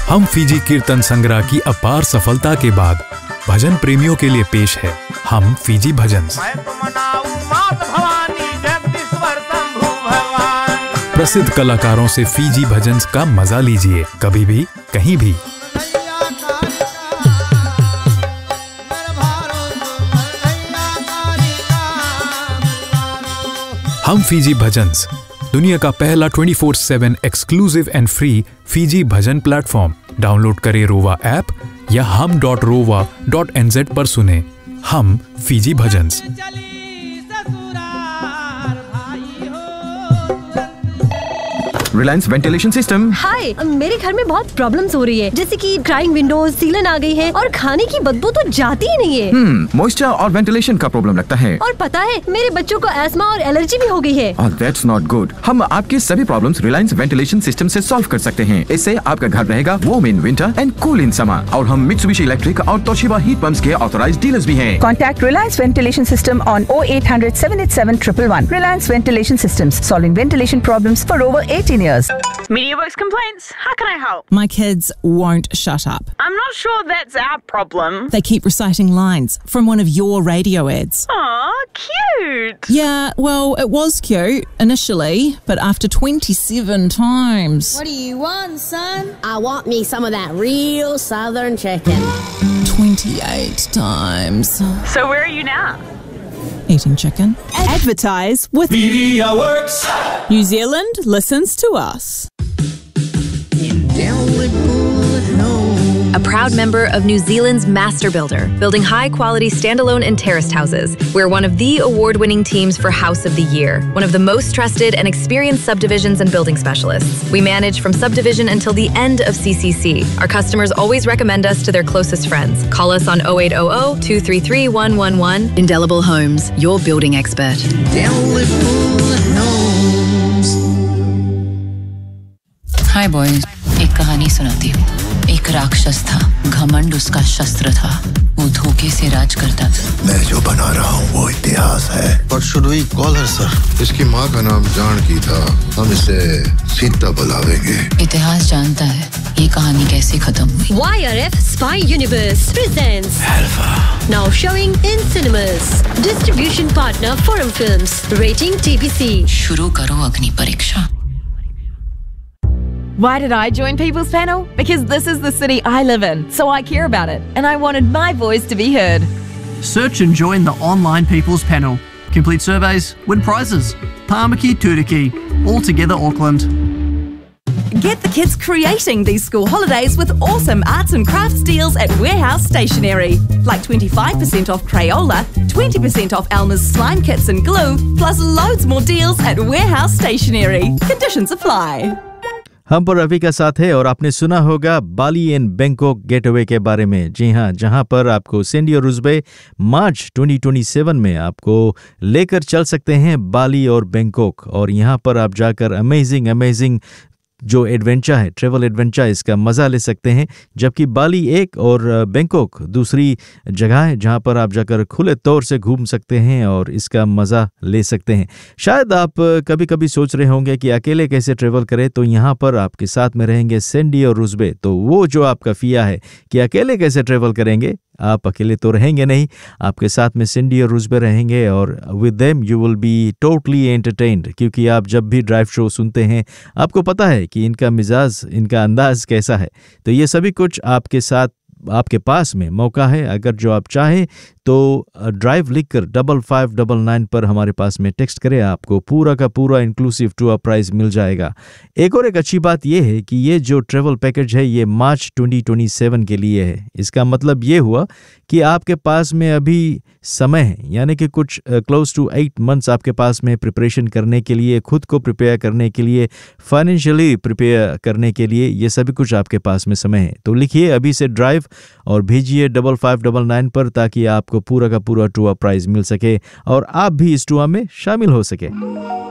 हम फीजी कीर्तन संग्रह की अपार सफलता के बाद भजन प्रेमियों के लिए पेश है हम फीजी भजन्स। प्रसिद्ध कलाकारों से फीजी भजन्स का मजा लीजिए, कभी भी कहीं भी। हम फीजी भजन्स दुनिया का पहला 24/7 exclusive and free Fiji bhajan platform. Download करें रोवा ऐप या hum.rova.nz पर सुने हम Fiji bhajans. Reliance ventilation system. हाय, मेरे घर में बहुत प्रॉब्लम्स हो रही है, जैसे कि क्राइंग विंडोज, सीलन आ गई है और खाने की बदबू तो जाती ही नहीं है। मॉइस्चर और वेंटिलेशन का प्रॉब्लम लगता है। और पता है, मेरे बच्चों को एस्मा और एलर्जी भी हो गई है। That's not good। हम आपके सभी प्रॉब्लम्स रिलायंस वेंटिलेशन सिस्टम से सॉल्व कर सकते हैं। इससे आपका घर रहेगा warm in winter and cool in summer. और हम मित्सुबिशी इलेक्ट्रिक और तोशिबा हीट पंप्स के ऑथराइज्ड डीलर्स भी हैं। Contact Reliance Ventilation System on 0800 787 111. Reliance Ventilation Systems, solving ventilation problems for over 18 years. MediaWorks complaints. How can I help? My kids won't shut up. I'm not sure that's our problem. They keep reciting lines from one of your radio ads. Aw, cute. Yeah, well, it was cute initially, but after 27 times. What do you want, son? I want me some of that real southern chicken. 28 times. So where are you now? Eating chicken. Advertise with MediaWorks. New Zealand listens to us. A proud member of New Zealand's Master Builder, building high-quality standalone and terraced houses. We're one of the award-winning teams for House of the Year, one of the most trusted and experienced subdivisions and building specialists. We manage from subdivision until the end of CCC. Our customers always recommend us to their closest friends. Call us on 0800 233 111. Indelible Homes, your building expert. Hi boys, एक कहानी सुनाती हूँ। एक राक्षस था, घमंड उसका शस्त्र था, वो धोखे से राज करता था। मैं जो बना रहा हूँ वो इतिहास है। What should we call her, sir? इसकी माँ का नाम जानकी था, हम इसे सीता बुलावेंगे। इतिहास जानता है ये कहानी कैसे खत्म हुई। YRF Spy Universe presents Alpha. Now showing in cinemas. Distribution partner Forum Films. Rating TBC. शुरू करो अग्नि परीक्षा। Why did I join People's Panel? Because this is the city I live in, so I care about it, and I wanted my voice to be heard. Search and join the online People's Panel. Complete surveys, win prizes. Tāmaki Turiki, all together Auckland. Get the kids creating these school holidays with awesome arts and crafts deals at Warehouse Stationery. Like 25% off Crayola, 20% off Elmer's slime kits and glue, plus loads more deals at Warehouse Stationery. Conditions apply. हम पर रवि का साथ है और आपने सुना होगा बाली and Bangkok getaway के बारे में। जी हाँ, जहाँ पर आपको सैंडी और रुज़बे मार्च 2027 में आपको लेकर चल सकते हैं बाली और बैंकॉक, और यहाँ पर आप जाकर अमेजिंग जो एडवेंचर है, ट्रैवल एडवेंचर, इसका मज़ा ले सकते हैं। जबकि बाली एक और बैंकॉक दूसरी जगह है जहाँ पर आप जाकर खुले तौर से घूम सकते हैं और इसका मज़ा ले सकते हैं। शायद आप कभी कभी सोच रहे होंगे कि अकेले कैसे ट्रैवल करें, तो यहाँ पर आपके साथ में रहेंगे सैंडी और रुज़बे। तो वो जो आपका फिया है कि अकेले कैसे ट्रैवल करेंगे, आप अकेले तो रहेंगे नहीं, आपके साथ में सैंडी और रुज़बे रहेंगे और with them you will be totally entertained. क्योंकि आप जब भी ड्राइव शो सुनते हैं आपको पता है कि इनका मिजाज, इनका अंदाज कैसा है। तो ये सभी कुछ आपके साथ, आपके पास में मौका है। अगर जो आप चाहें तो ड्राइव लिखकर 5599 पर हमारे पास में टेक्स्ट करें, आपको पूरा का पूरा इंक्लूसिव टूर प्राइस मिल जाएगा। एक अच्छी बात यह है कि ये जो ट्रैवल पैकेज है ये मार्च 2027 के लिए है। इसका मतलब ये हुआ कि आपके पास में अभी समय है, यानी कि कुछ क्लोज टू 8 मंथ्स आपके पास में प्रिपरेशन करने के लिए, खुद को प्रिपेयर करने के लिए, फाइनेंशियली प्रिपेयर करने के लिए, ये सभी कुछ आपके पास में समय है। तो लिखिए अभी से ड्राइव और भेजिए 5599 पर, ताकि आपको पूरा का पूरा टूर प्राइस मिल सके और आप भी इस टूर में शामिल हो सके।